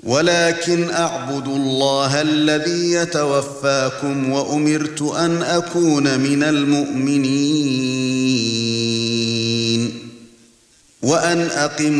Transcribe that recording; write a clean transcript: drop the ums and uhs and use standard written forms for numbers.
ولكن اعبدوا الله الذي يتوفاكم وأمرت أن أكون من المؤمنين وأن أقم